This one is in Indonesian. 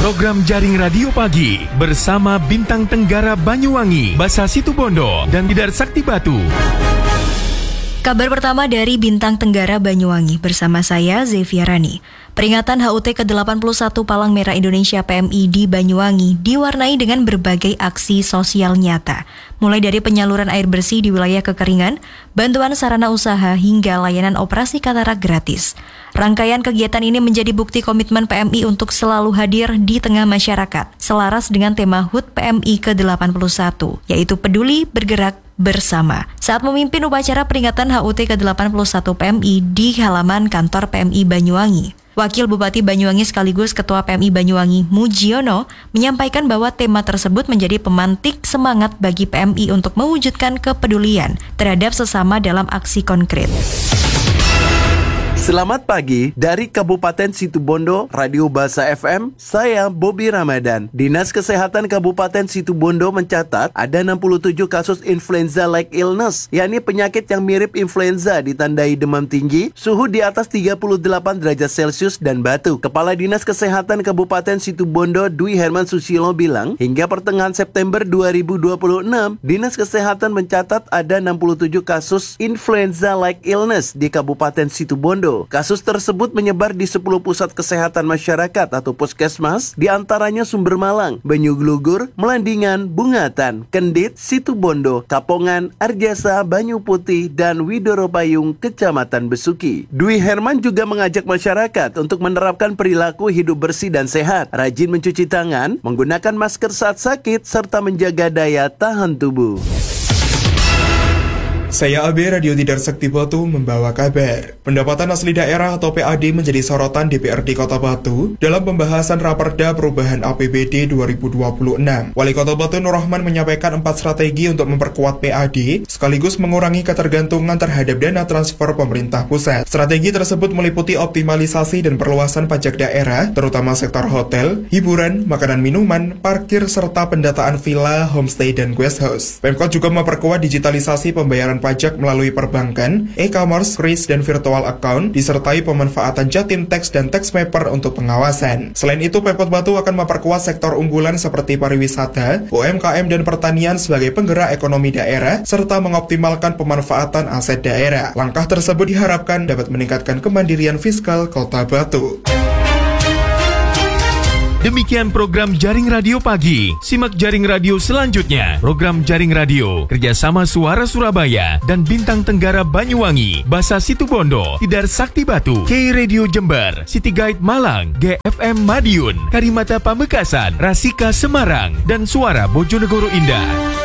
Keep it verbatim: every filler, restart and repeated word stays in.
Program Jaring Radio Pagi bersama Bintang Tenggara Banyuwangi, Basa Situbondo, dan Tidar Sakti Batu. Kabar pertama dari Bintang Tenggara Banyuwangi bersama saya Zefiarani. Peringatan H U T ke delapan puluh satu Palang Merah Indonesia P M I di Banyuwangi diwarnai dengan berbagai aksi sosial nyata. Mulai dari penyaluran air bersih di wilayah kekeringan, bantuan sarana usaha hingga layanan operasi katarak gratis. Rangkaian kegiatan ini menjadi bukti komitmen P M I untuk selalu hadir di tengah masyarakat, selaras dengan tema H U T P M I ke delapan puluh satu, yaitu peduli, bergerak, bersama. Saat memimpin upacara peringatan H U T ke delapan puluh satu P M I di halaman kantor P M I Banyuwangi, Wakil Bupati Banyuwangi sekaligus Ketua P M I Banyuwangi Mujiono menyampaikan bahwa tema tersebut menjadi pemantik semangat bagi P M I untuk mewujudkan kepedulian terhadap sesama dalam aksi konkret. Selamat pagi dari Kabupaten Situbondo, Radio Basa F M, saya Bobby Ramadan. Dinas Kesehatan Kabupaten Situbondo mencatat ada enam puluh tujuh kasus influenza-like illness, yakni penyakit yang mirip influenza ditandai demam tinggi, suhu di atas tiga puluh delapan derajat Celcius dan batuk. Kepala Dinas Kesehatan Kabupaten Situbondo, Dwi Herman Susilo bilang, hingga pertengahan September dua ribu dua puluh enam, Dinas Kesehatan mencatat ada enam puluh tujuh kasus influenza-like illness di Kabupaten Situbondo. Kasus tersebut menyebar di sepuluh pusat kesehatan masyarakat atau puskesmas, di antaranya Sumber Malang, Banyuglugur, Melandingan, Bungatan, Kendit, Situbondo, Kapongan, Arjasa, Banyu Putih, dan Widoro Payung, Kecamatan Besuki. Dwi Herman juga mengajak masyarakat untuk menerapkan perilaku hidup bersih dan sehat, rajin mencuci tangan, menggunakan masker saat sakit, serta menjaga daya tahan tubuh. Saya Abe, Radio Tidar Sakti Batu membawa kabar. Pendapatan asli daerah atau P A D menjadi sorotan D P R D Kota Batu dalam pembahasan Raperda Perubahan A P B D dua ribu dua puluh enam. Wali Kota Batu Nur Rahman menyampaikan empat strategi untuk memperkuat P A D sekaligus mengurangi ketergantungan terhadap dana transfer pemerintah pusat. Strategi tersebut meliputi optimalisasi dan perluasan pajak daerah, terutama sektor hotel, hiburan, makanan minuman, parkir, serta pendataan villa, homestay, dan guest house. Pemkot juga memperkuat digitalisasi pembayaran pajak melalui perbankan, e-commerce, kris, dan virtual account, disertai pemanfaatan Jatim Tax dan Tax Mapper untuk pengawasan. Selain itu, Pemkot Batu akan memperkuat sektor unggulan seperti pariwisata, U M K M, dan pertanian sebagai penggerak ekonomi daerah, serta mengoptimalkan pemanfaatan aset daerah. Langkah tersebut diharapkan dapat meningkatkan kemandirian fiskal Kota Batu. Demikian program Jaring Radio Pagi. Simak Jaring Radio selanjutnya. Program Jaring Radio kerjasama Suara Surabaya dan Bintang Tenggara Banyuwangi, Basa Situbondo, Tidar Sakti Batu, K Radio Jember, City Guide Malang, G F M Madiun, Karimata Pamekasan, Rasika Semarang, dan Suara Bojonegoro Indah.